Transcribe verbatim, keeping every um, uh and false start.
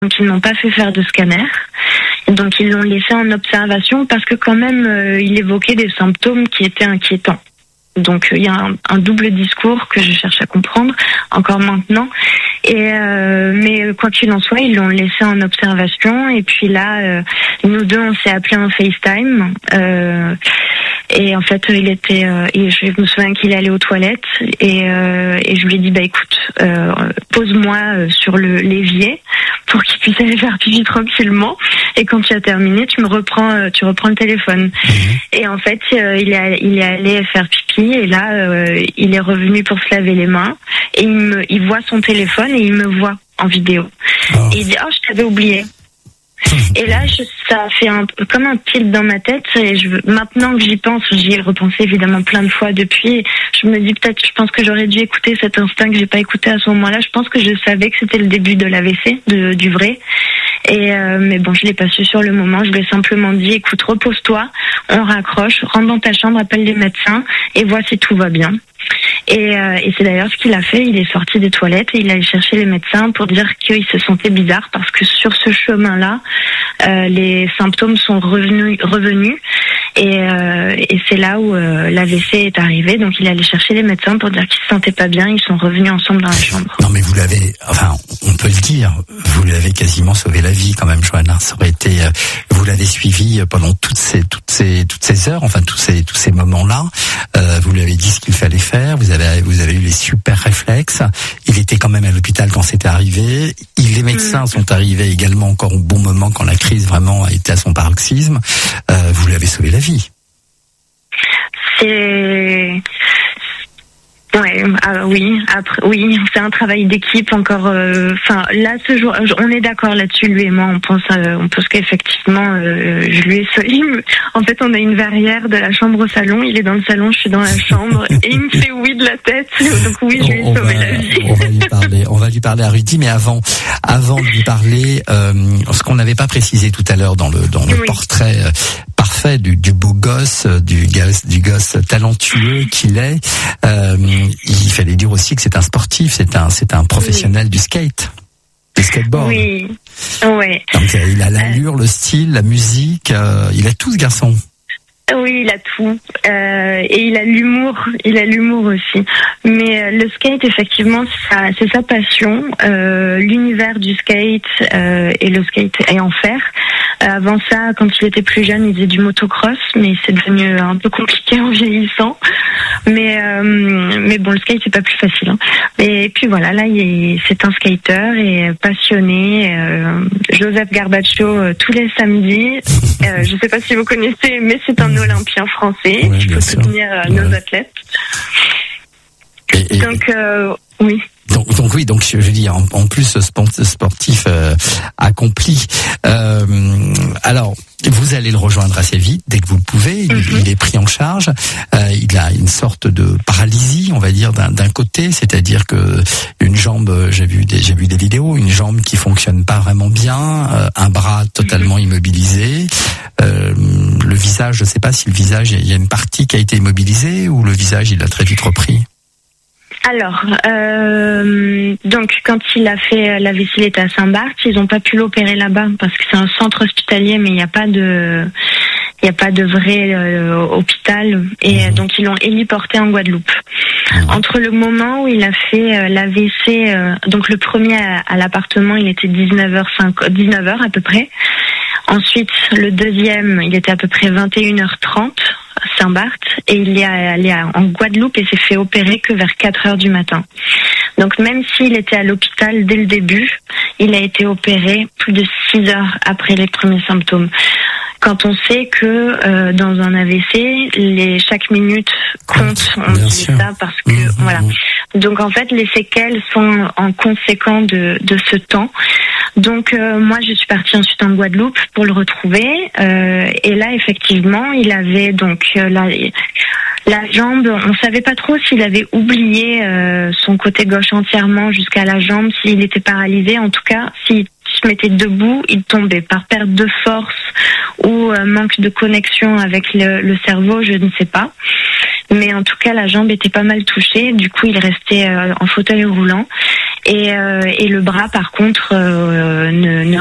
Donc ils n'ont pas fait faire de scanner. Donc ils l'ont laissé en observation parce que quand même euh, il évoquait des symptômes qui étaient inquiétants. Donc il y a un, un double discours que je cherche à comprendre encore maintenant. Et euh, mais quoi qu'il en soit, ils l'ont laissé en observation. Et puis là, euh, nous deux, on s'est appelé en FaceTime. Euh, et en fait, il était. Euh, et je me souviens qu'il allait aux toilettes. Et, euh, et je lui ai dit, bah écoute, euh, pose-moi sur le l'évier pour qu'il puisse aller faire pipi tranquillement. Et quand tu as terminé, tu me reprends, tu reprends le téléphone. Mmh. Et en fait, euh, il est, il est allé faire pipi. Et là, euh, il est revenu pour se laver les mains. Et il me, il voit son téléphone et il me voit en vidéo. Oh. Et il dit, oh, je t'avais oublié. Et là, je, ça a fait un, comme un tilt dans ma tête. Et je, maintenant que j'y pense, j'y ai repensé évidemment plein de fois depuis. Je me dis peut-être, je pense que j'aurais dû écouter cet instinct que j'ai pas écouté à ce moment-là. Je pense que je savais que c'était le début de l'A V C, de, du vrai. Et euh, mais bon, je l'ai pas su sur le moment. Je lui ai simplement dit, écoute, repose-toi, on raccroche, rentre dans ta chambre, appelle les médecins et vois si tout va bien. Et, euh, et c'est d'ailleurs ce qu'il a fait. Il est sorti des toilettes et il allait chercher les médecins pour dire qu'il se sentait bizarre parce que sur ce chemin-là, euh, les symptômes sont revenus, revenus et, euh, et c'est là où euh, l'A V C est arrivé. Donc il allait chercher les médecins pour dire qu'il se sentait pas bien. Ils sont revenus ensemble dans la chambre. Non mais vous l'avez, enfin on peut le dire, vous l'avez quasiment sauvé la vie quand même, Johanna. Ça aurait été, euh, vous l'avez suivi pendant toutes ces toutes ces toutes ces heures, enfin tous ces tous ces moments-là. Euh, vous lui avez dit ce qu'il fallait faire. Vous avez vous avez eu les super réflexes. Il était quand même à l'hôpital quand c'était arrivé. Il, les médecins mmh. sont arrivés également encore au bon moment quand la crise vraiment a été à son paroxysme. Euh, vous lui avez sauvé la vie. C'est Ouais, ah, oui, après, oui, c'est un travail d'équipe encore. Enfin, euh, là, ce jour, on est d'accord là-dessus, lui et moi. On pense, euh, on pense qu'effectivement, euh, je lui ai sauvé. En fait, on a une verrière de la chambre au salon. Il est dans le salon, je suis dans la chambre, et il me fait oui de la tête. Donc oui, je lui ai sauvé la vie. On va lui parler. On va lui parler à Rudy, mais avant, avant de lui parler, euh, ce qu'on n'avait pas précisé tout à l'heure dans le dans le oui. portrait euh, parfait du, du beau gosse, du gosse, du gosse talentueux qu'il est. Euh, il fallait dire aussi que c'est un sportif, c'est un, c'est un professionnel oui. du skate, du skateboard. Oui, ouais. Donc il a l'allure, le style, la musique, euh, il a tout ce garçon. Oui, il a tout. Euh, et il a l'humour, il a l'humour aussi. Mais euh, le skate, effectivement, ça, c'est sa passion. Euh, l'univers du skate euh, et le skate est en fer. Euh, avant ça, quand il était plus jeune, il faisait du motocross, mais c'est devenu un peu compliqué en vieillissant. Mais euh, mais bon, le skate c'est pas plus facile. Hein. Et puis voilà, là, il est, c'est un skater et passionné. Euh, Joseph Garbaccio euh, tous les samedis. Euh, je sais pas si vous connaissez, mais c'est un Olympien français ouais, qui peut sûr. soutenir euh, nos ouais. athlètes. Et, et, donc euh, oui. Donc, donc oui, donc je veux dire, en, en plus sportif euh, accompli. Euh, alors, vous allez le rejoindre assez vite dès que vous le pouvez. Il, mm-hmm. il est pris en charge. Euh, il a une sorte de paralysie, on va dire, d'un, d'un côté, c'est-à-dire que une jambe, j'ai vu des, j'ai vu des vidéos, une jambe qui fonctionne pas vraiment bien, euh, un bras totalement mm-hmm. immobilisé. Euh, le visage, je sais pas si le visage, il y a une partie qui a été immobilisée ou le visage, il a très vite repris. Alors, euh, donc quand il a fait la V C, il était à Saint-Barth. Ils n'ont pas pu l'opérer là-bas parce que c'est un centre hospitalier, mais il n'y a pas de, il n'y a pas de vrai euh, hôpital. Et mmh. donc ils l'ont héliporté en Guadeloupe. Mmh. Entre le moment où il a fait euh, la V C, euh, donc le premier à, à l'appartement, il était dix-neuf heures cinq, dix-neuf heures à peu près. Ensuite, le deuxième, il était à peu près vingt et une heures trente. Saint-Barth, et il est allé en Guadeloupe et s'est fait opérer que vers quatre heures du matin. Donc même s'il était à l'hôpital dès le début, il a été opéré plus de six heures après les premiers symptômes. Quand on sait que euh, dans un A V C, les chaque minute compte, on dit ça parce que mmh, voilà. Mmh. Donc en fait, les séquelles sont en conséquent de de ce temps. Donc euh, moi, je suis partie ensuite en Guadeloupe pour le retrouver. Euh, et là, effectivement, il avait donc euh, la la jambe. On savait pas trop s'il avait oublié euh, son côté gauche entièrement jusqu'à la jambe, s'il était paralysé. En tout cas, s'il se mettait debout, il tombait par perte de force ou euh, manque de connexion avec le, le cerveau, je ne sais pas. Mais en tout cas, la jambe était pas mal touchée. Du coup, il restait euh, en fauteuil roulant. Et, euh, et le bras, par contre, euh, ne, ne